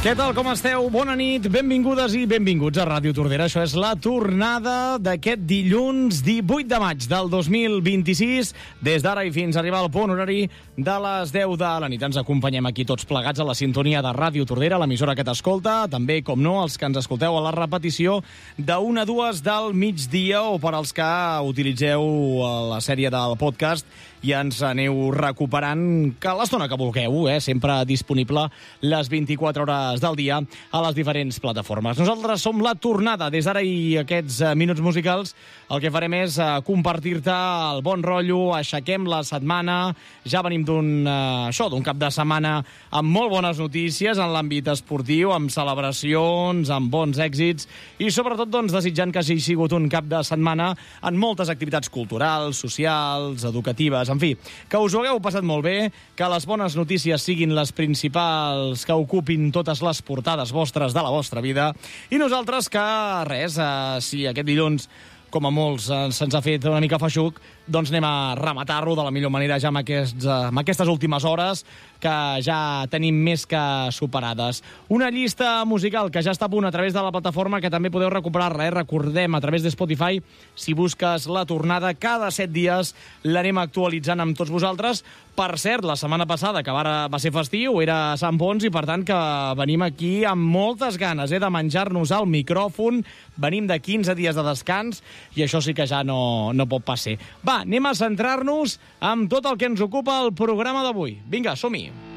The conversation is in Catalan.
Què tal, com esteu? Bona nit, benvingudes i benvinguts a Ràdio Tordera. Això és la tornada d'aquest dilluns 18 de maig del 2026. Des d'ara i fins a arribar al punt horari de les 10 de la nit. Ens acompanyem aquí tots plegats a la sintonia de Ràdio Tordera, l'emissora que t'escolta. També, com no, els que ens escolteu a la repetició de 1 a 2 del migdia o per als que utilitzeu la sèrie del podcast i ens aneu recuperant que l'estona que vulgueu, sempre disponible les 24 hores del dia a les diferents plataformes. Nosaltres som la tornada. Des d'ara i aquests minuts musicals el que farem és compartir-te el bon rotllo, aixequem la setmana, ja venim d'un cap de setmana amb molt bones notícies en l'àmbit esportiu, amb celebracions, amb bons èxits i sobretot desitjant que hagi sigut un cap de setmana en moltes activitats culturals, socials, educatives, en fi, que us ho hagueu passat molt bé, que les bones notícies siguin les principals que ocupin totes les portades vostres de la vostra vida i nosaltres que res, si aquest dilluns com a molts se'ns ha fet una mica feixuc, doncs anem a rematar-lo de la millor manera ja amb aquestes últimes hores que ja tenim més que superades. Una llista musical que ja està a punt a través de la plataforma, que també podeu recuperar-la, recordem, a través de Spotify. Si busques la tornada, cada 7 dies l'anem actualitzant amb tots vosaltres. Per cert, la setmana passada, que va ser festiu, era Sant Pons, i per tant que venim aquí amb moltes ganes de menjar-nos el micròfon. Venim de 15 dies de descans i això sí que ja no pot pas ser. Va, anem a centrar-nos amb tot el que ens ocupa el programa d'avui. Vinga, som-hi!